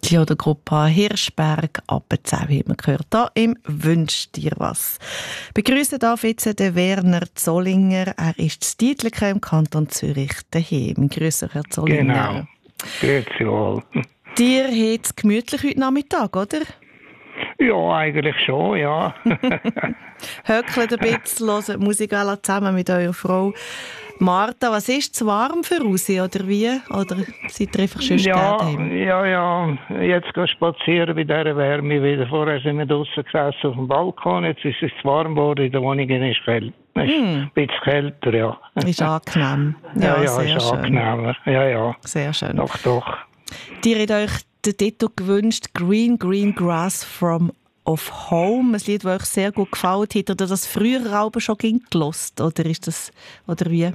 Die oder Gruppe Hirschberg, Appenzell, wie man gehört, da im «Wünsch dir was». Begrüßen darf jetzt den Werner Zollinger. Er ist das Dietliken im Kanton Zürich daheim. Grüße, Herr Zollinger. Genau. Grüezi wohl. Dir hat es gemütlich heute Nachmittag, oder? Ja, eigentlich schon, ja. Höckelt ein bisschen, hören Musik alle zusammen mit eurer Frau. Martha, was ist zu warm für Rosi, oder wie? Oder seid ihr einfach schon daheim? Ja. Jetzt gehen spazieren bei dieser Wärme wieder. Vorher sind wir draußen gesessen auf dem Balkon. Jetzt ist es zu warm geworden. In der Wohnung ist es kälter. Ein bisschen kälter, ja. Ist angenehm. Ja, sehr ist schön. angenehmer. Ja. Sehr schön. Doch. Ihr habt euch den Titel gewünscht, «Green, Green Grass from of Home», ein Lied, das euch sehr gut gefallen hat. Habt ihr das früher auch schon gelost? Oder wie?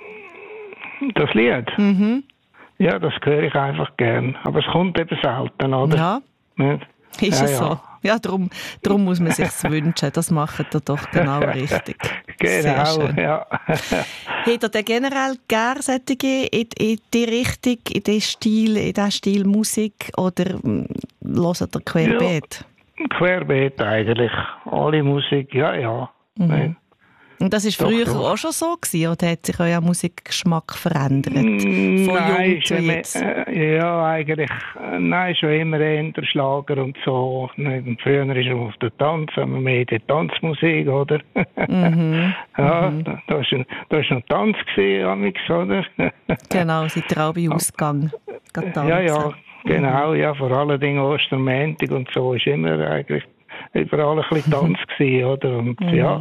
Das Lied? Mhm. Ja, das höre ich einfach gern. Aber es kommt eben selten, oder? Ja. Nicht? Ist es ja. so? Ja, darum muss man sich wünschen. Das macht ihr doch genau richtig. Genau, sehr schön. ja. Habt ihr denn generell gerne solche in die Richtung, in diesen Stil Musik, oder hört ihr querbeet? Ja, querbeet eigentlich. Alle Musik, ja. Mhm. Und das war früher doch. auch schon so gewesen, oder hat sich euer Musikgeschmack verändert? Nein, jung zu jetzt? Eigentlich. Nein, schon immer eher Schlager und so. Früher ist er auf der Tanz, haben wir mehr die Tanzmusik, oder? Mhm. Ja, da war noch Tanz gewesen, oder? Genau, seid ihr auch bei Ausgang tanzen? Ja, genau, ja, vor allen Dingen Ostermäntig und so ist immer eigentlich überall ein bisschen Tanz gewesen, oder? Und ja.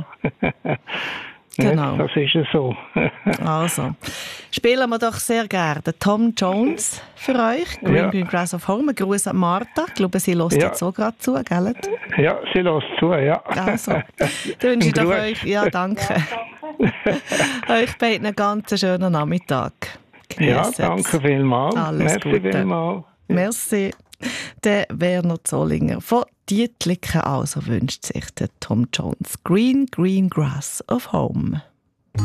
Genau. Das ist es so. Also, spielen wir doch sehr gerne den Tom Jones für euch. Green Grass of Home. Ein Gruß an Martha. Ich glaube, sie hört jetzt so gerade zu, gell? Ja, sie hört zu, ja. Also, dann wünsche ich doch euch, ja, danke. Euch beiden einen ganz schönen Nachmittag. Genießt ja, danke vielmals. Alles Gute. Vielmals. Merci. Der Werner Zollinger von Dietliken also wünscht sich der Tom Jones Green, Green Grass of Home.